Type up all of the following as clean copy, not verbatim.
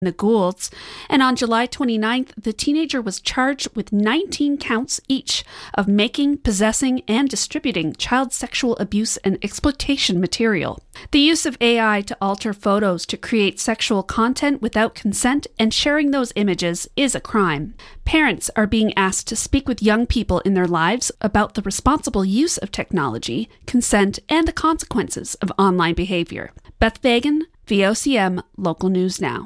the Goulds, and on July 29th, the teenager was charged with 19 counts each of making, possessing, and distributing child sexual abuse and exploitation material. The use of AI to alter photos to create sexual content without consent and sharing those images is a crime. Parents are being asked to speak with young people in their lives about the responsible use of technology, consent, and the consequences of online behavior. Beth Fagan, VOCM, Local News Now.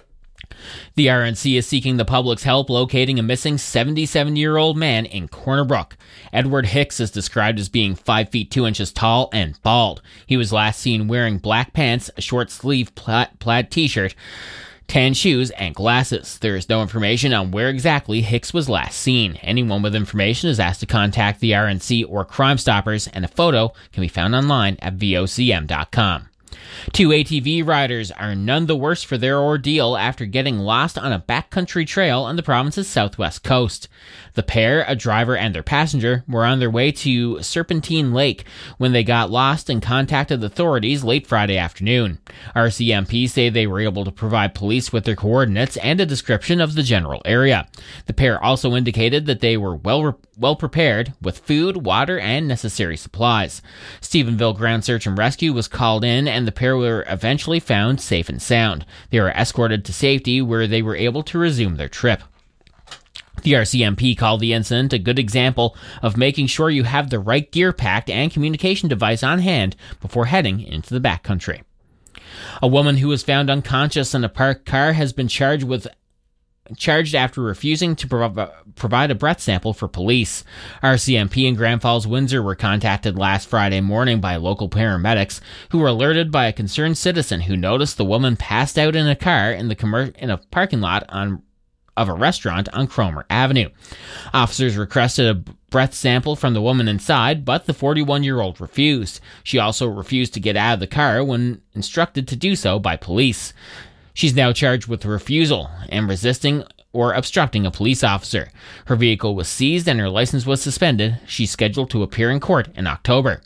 The RNC is seeking the public's help locating a missing 77-year-old man in Corner Brook. Edward Hicks is described as being 5 feet 2 inches tall and bald. He was last seen wearing black pants, a short-sleeved plaid t-shirt, tan shoes, and glasses. There is no information on where exactly Hicks was last seen. Anyone with information is asked to contact the RNC or Crime Stoppers, and a photo can be found online at vocm.com. 2 ATV riders are none the worse for their ordeal after getting lost on a backcountry trail on the province's southwest coast. The pair, a driver and their passenger, were on their way to Serpentine Lake when they got lost and contacted authorities late Friday afternoon. RCMP say they were able to provide police with their coordinates and a description of the general area. The pair also indicated that they were well prepared with food, water, and necessary supplies. Stephenville Ground Search and Rescue was called in, and the pair were eventually found safe and sound. They were escorted to safety, where they were able to resume their trip. The RCMP called the incident a good example of making sure you have the right gear packed and communication device on hand before heading into the backcountry. A woman who was found unconscious in a parked car has been charged after refusing to provide a breath sample for police. RCMP in Grand Falls, Windsor were contacted last Friday morning by local paramedics who were alerted by a concerned citizen who noticed the woman passed out in a car in a parking lot of a restaurant on Cromer Avenue. Officers requested a breath sample from the woman inside, but the 41-year-old refused. She also refused to get out of the car when instructed to do so by police. She's now charged with refusal and resisting or obstructing a police officer. Her vehicle was seized and her license was suspended. She's scheduled to appear in court in October.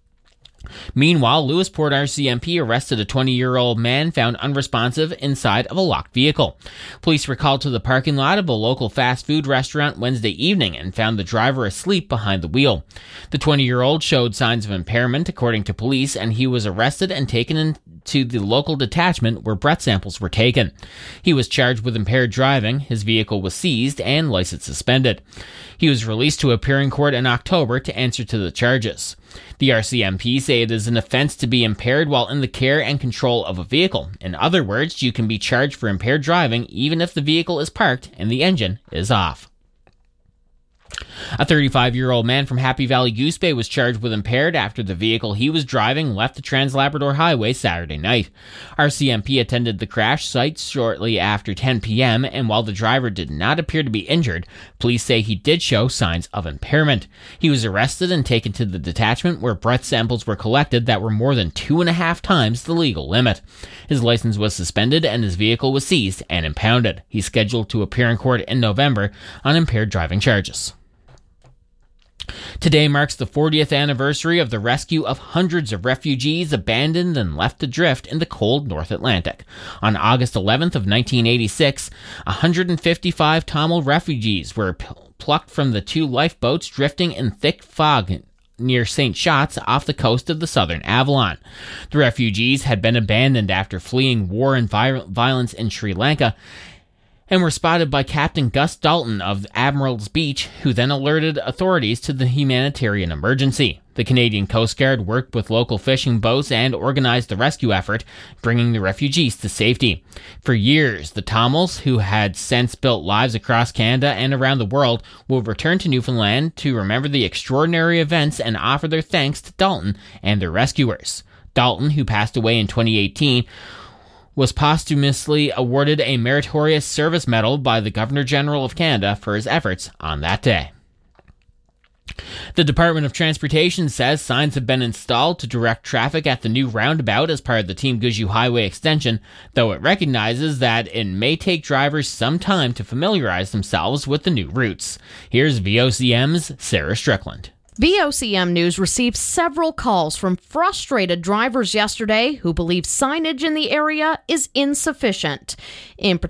Meanwhile, Lewisport RCMP arrested a 20-year-old man found unresponsive inside of a locked vehicle. Police were called to the parking lot of a local fast food restaurant Wednesday evening and found the driver asleep behind the wheel. The 20-year-old showed signs of impairment, according to police, and he was arrested and taken into the local detachment where breath samples were taken. He was charged with impaired driving, his vehicle was seized, and license suspended. He was released to appear in court in October to answer to the charges. The RCMP say it is an offense to be impaired while in the care and control of a vehicle. In other words, you can be charged for impaired driving even if the vehicle is parked and the engine is off. A 35-year-old man from Happy Valley Goose Bay was charged with impaired after the vehicle he was driving left the Trans-Labrador Highway Saturday night. RCMP attended the crash site shortly after 10 p.m., and while the driver did not appear to be injured, police say he did show signs of impairment. He was arrested and taken to the detachment where breath samples were collected that were more than 2.5 times the legal limit. His license was suspended and his vehicle was seized and impounded. He's scheduled to appear in court in November on impaired driving charges. Today marks the 40th anniversary of the rescue of hundreds of refugees abandoned and left adrift in the cold North Atlantic. On August 11th of 1986, 155 Tamil refugees were plucked from the 2 lifeboats drifting in thick fog near St. Shots off the coast of the southern Avalon. The refugees had been abandoned after fleeing war and violence in Sri Lanka, and were spotted by Captain Gus Dalton of Admiral's Beach, who then alerted authorities to the humanitarian emergency. The Canadian Coast Guard worked with local fishing boats and organized the rescue effort, bringing the refugees to safety. For years, the Tamils, who had since built lives across Canada and around the world, will return to Newfoundland to remember the extraordinary events and offer their thanks to Dalton and their rescuers. Dalton, who passed away in 2018, was posthumously awarded a Meritorious Service Medal by the Governor-General of Canada for his efforts on that day. The Department of Transportation says signs have been installed to direct traffic at the new roundabout as part of the Team Gushue Highway extension, though it recognizes that it may take drivers some time to familiarize themselves with the new routes. Here's VOCM's Sarah Strickland. VOCM News received several calls from frustrated drivers yesterday who believe signage in the area is insufficient. In